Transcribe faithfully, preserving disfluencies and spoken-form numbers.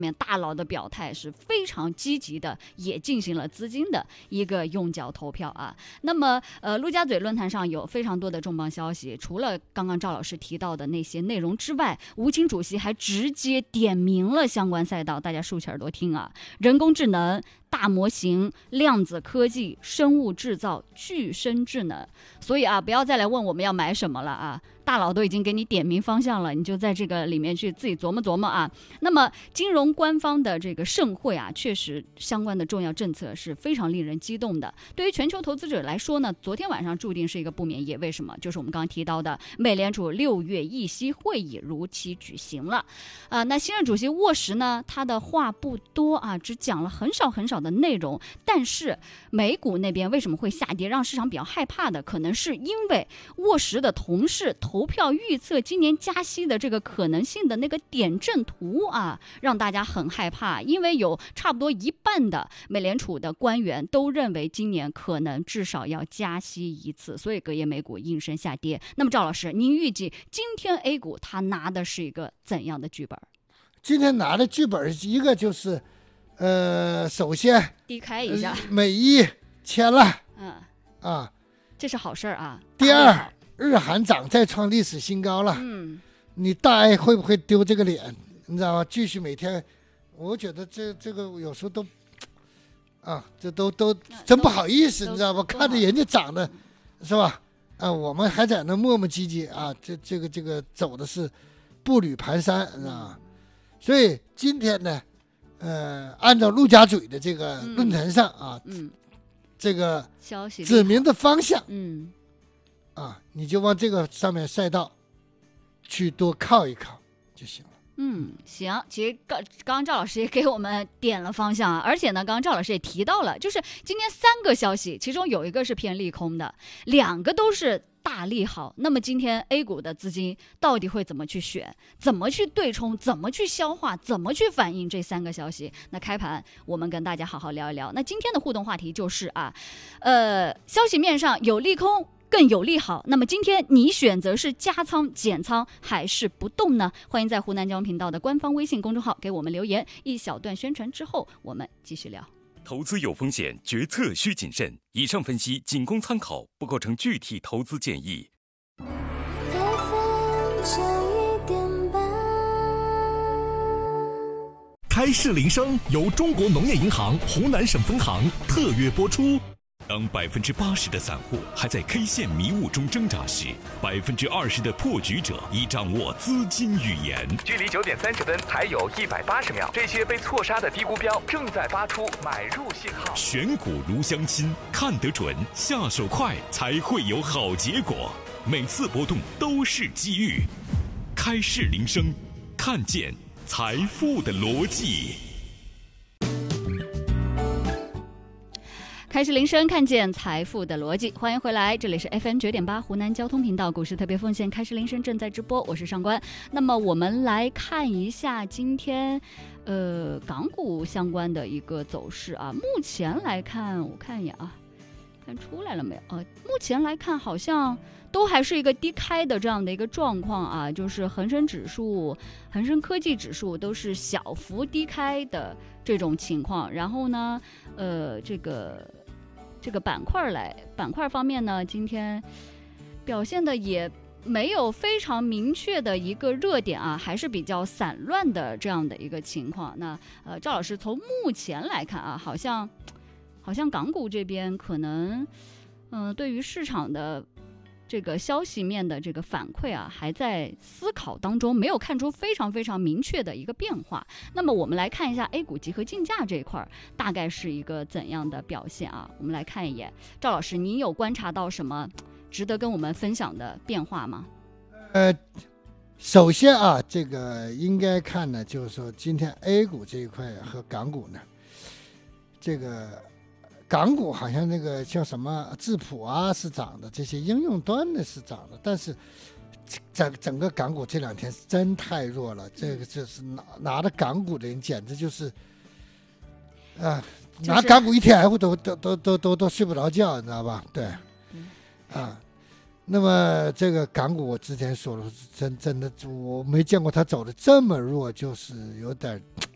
面大佬的表态是非常积极的，也进行了资金的一个用脚投票啊。那么呃，陆家嘴论坛上有非常多的重磅消息，除了刚刚赵老师提到的那些内容之外，吴清主席还直接点名了相关赛道，大家竖起耳朵听啊，人工智能、大模型、量子科技、生物制造、具身智能。所以啊，不要再来问我们要买什么了啊，大佬都已经给你点明方向了，你就在这个里面去自己琢磨琢磨啊。那么金融官方的这个盛会啊，确实相关的重要政策是非常令人激动的。对于全球投资者来说呢，昨天晚上注定是一个不眠夜。为什么？就是我们刚刚提到的美联储六月议息会议如期举行了啊、呃。那新任主席沃什呢，他的话不多啊，只讲了很少很少的内容。但是美股那边为什么会下跌，让市场比较害怕的，可能是因为沃什的同事投票预测今年加息的这个可能性的那个点阵图啊，让大家很害怕。因为有差不多一半的美联储的官员都认为今年可能至少要加息一次，所以隔夜美股应声下跌。那么赵老师，您预计今天 A 股它拿的是一个怎样的剧本？ 今天拿的剧本一个就是呃，首先低开一下， 呃、美一签了， 嗯啊， 这是好事啊。 第二，日韩涨再创历史新高了， 嗯， 你大 A 会不会丢这个脸？你知道吗？继续每天，我觉得这这个有时候都，啊，这都都真不好意思，你知道吧？看着人家涨的，是吧？啊，我们还在那磨磨唧唧啊，这这个这个走的是步履蹒跚，你知道吗？所以今天呢，呃，按照陆家嘴的这个论坛上啊， 嗯，嗯这个消息指明的方向， 嗯， 啊，你就往这个上面赛道去多靠一靠就行了。 嗯，行，其实刚刚刚赵老师也给我们点了方向啊，而且呢，刚刚赵老师也提到了，就是今天三个消息，其中有一个是偏利空的，两个都是大利好。那么今天 A 股的资金到底会怎么去选，怎么去对冲，怎么去消化，怎么去反映这三个消息？那开盘我们跟大家好好聊一聊。那今天的互动话题就是啊，呃，消息面上有利空更有利好，那么今天你选择是加仓减仓还是不动呢？欢迎在湖南交通频道的官方微信公众号给我们留言，一小段宣传之后我们继续聊。 投资有风险，决策需谨慎，以上分析仅供参考，不构成具体投资建议。 开市铃声由中国农业银行湖南省分行特约播出。当百分之八十的散户还在 K 线迷雾中挣扎时，百分之二十的破局者已掌握资金语言。 距离九点三十分还有一百八十秒，这些被错杀的低估标正在发出买入信号。 选股如相亲，看得准，下手快，才会有好结果。每次波动都是机遇。开市铃声，看见财富的逻辑。 开始铃声，看见财富的逻辑。欢迎回来，这里是 F M 九点八湖南交通频道股市特别奉献，开始铃声正在直播，我是上官。那么我们来看一下今天呃港股相关的一个走势啊。目前来看，我看一眼啊，看出来了没有？呃，目前来看好像都还是一个低开的这样的一个状况啊，就是恒生指数、恒生科技指数都是小幅低开的这种情况。然后呢，呃，这个。这个板块来板块方面呢，今天表现的也没有非常明确的一个热点啊，还是比较散乱的这样的一个情况。那呃，赵老师从目前来看啊，好像好像港股这边可能嗯、呃，对于市场的这个消息面的这个反馈啊，还在思考当中，没有看出非常非常明确的一个变化。那么我们来看一下 A 股集合竞价这一块大概是一个怎样的表现啊？我们来看一眼，赵老师，您有观察到什么值得跟我们分享的变化吗？ 呃，首先啊，这个应该看呢，就是说今天 A 股这一块和港股呢，这个。港股好像那个叫什么质谱啊是涨的，这些应用端的是涨的，但是整整个港股这两天真太弱了。这个就是拿拿着港股的人简直就是啊， 就是、 拿港股 E T F 都都都都都都睡不着觉，你知道吧？对，啊，那么这个港股我之前说了，真真的我没见过它走的这么弱，就是有点